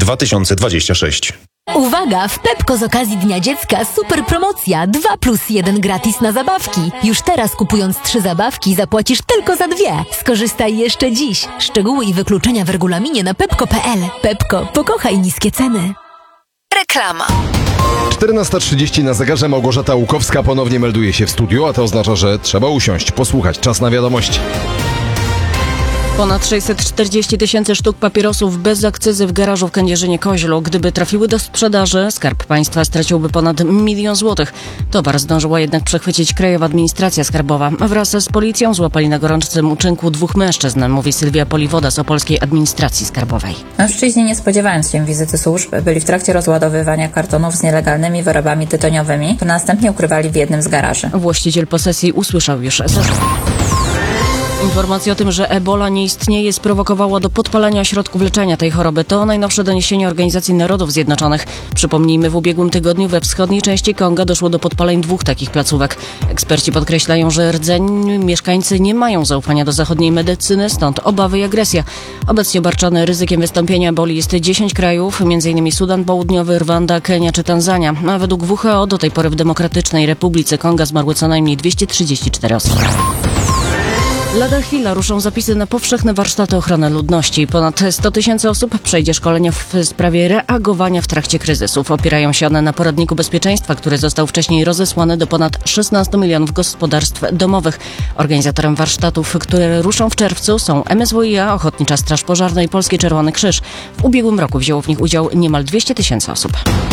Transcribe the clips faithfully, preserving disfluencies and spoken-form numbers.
dwa tysiące dwudziesty szósty. Uwaga! W Pepko z okazji Dnia Dziecka super promocja dwa plus jeden gratis na zabawki. Już teraz kupując trzy zabawki zapłacisz tylko za dwie. Skorzystaj jeszcze dziś. Szczegóły i wykluczenia w regulaminie na pepko kropka pe el. Pepko, pokochaj niskie ceny. Reklama. czternasta trzydzieści na zegarze. Małgorzata Łukowska ponownie melduje się w studiu, a to oznacza, że trzeba usiąść, posłuchać. Czas na wiadomości. Ponad sześćset czterdzieści tysięcy sztuk papierosów bez akcyzy w garażu w Kędzierzynie-Koźlu. Gdyby trafiły do sprzedaży, Skarb Państwa straciłby ponad milion złotych. Towar zdążyła jednak przechwycić Krajowa Administracja Skarbowa. Wraz z policją złapali na gorącym uczynku dwóch mężczyzn, mówi Sylwia Poliwoda z Opolskiej Administracji Skarbowej. Mężczyźni, nie spodziewając się wizyty służb, byli w trakcie rozładowywania kartonów z nielegalnymi wyrobami tytoniowymi, które następnie ukrywali w jednym z garaży. Właściciel posesji usłyszał już zarzut. Informacja o tym, że ebola nie istnieje, sprowokowała do podpalenia środków leczenia tej choroby. To najnowsze doniesienie Organizacji Narodów Zjednoczonych. Przypomnijmy, w ubiegłym tygodniu we wschodniej części Konga doszło do podpaleń dwóch takich placówek. Eksperci podkreślają, że rdzeń mieszkańcy nie mają zaufania do zachodniej medycyny, stąd obawy i agresja. Obecnie obarczone ryzykiem wystąpienia eboli jest dziesięć krajów, m.in. Sudan Południowy, Rwanda, Kenia czy Tanzania. A według W H O do tej pory w Demokratycznej Republice Konga zmarły co najmniej dwieście trzydzieści cztery osoby. Lada chwila ruszą zapisy na powszechne warsztaty ochrony ludności. Ponad sto tysięcy osób przejdzie szkolenia w sprawie reagowania w trakcie kryzysów. Opierają się one na poradniku bezpieczeństwa, który został wcześniej rozesłany do ponad szesnastu milionów gospodarstw domowych. Organizatorem warsztatów, które ruszą w czerwcu, są M S W i A, Ochotnicza Straż Pożarna i Polski Czerwony Krzyż. W ubiegłym roku wzięło w nich udział niemal dwieście tysięcy osób.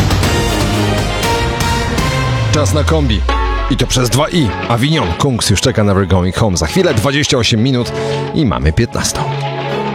Czas na kombi. I to przez dwa i. Avignon. Kungs już czeka na We're Going Home. Za chwilę dwadzieścia osiem minut i mamy piętnastą.